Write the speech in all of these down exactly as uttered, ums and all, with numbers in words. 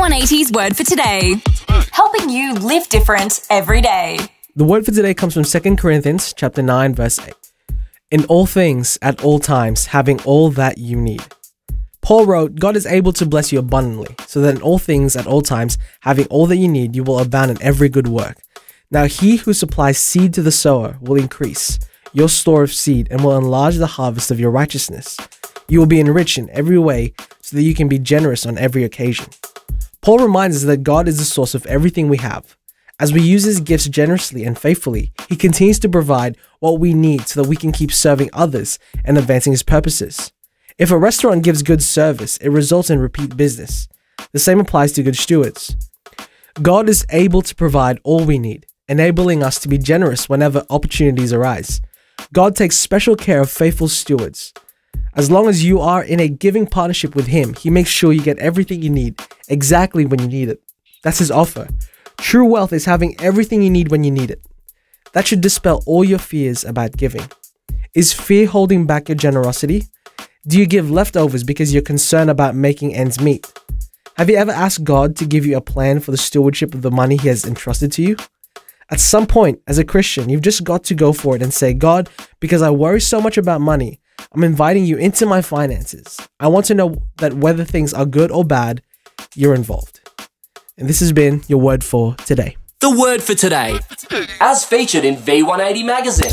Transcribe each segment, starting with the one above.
one eighty's Word for Today, helping you live different every day. The word for today comes from Second Corinthians chapter nine, verse eight. In all things, at all times, having all that you need. Paul wrote, God is able to bless you abundantly, so that in all things, at all times, having all that you need, you will abound in every good work. Now he who supplies seed to the sower will increase your store of seed and will enlarge the harvest of your righteousness. You will be enriched in every way so that you can be generous on every occasion. Paul reminds us that God is the source of everything we have. As we use his gifts generously and faithfully, he continues to provide what we need so that we can keep serving others and advancing his purposes. If a restaurant gives good service, it results in repeat business. The same applies to good stewards. God is able to provide all we need, enabling us to be generous whenever opportunities arise. God takes special care of faithful stewards. As long as you are in a giving partnership with him, he makes sure you get everything you need exactly when you need it. That's his offer. True wealth is having everything you need when you need it. That should dispel all your fears about giving. Is fear holding back your generosity? Do you give leftovers because you're concerned about making ends meet? Have you ever asked God to give you a plan for the stewardship of the money he has entrusted to you? At some point, as a Christian, you've just got to go for it and say, God, because I worry so much about money, I'm inviting you into my finances. I want to know that whether things are good or bad, you're involved. And this has been your word for today. The word for today, as featured in V one eighty magazine.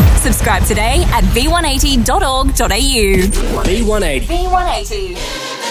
Subscribe today at v one eighty dot org dot a u. V one eighty. V one eighty.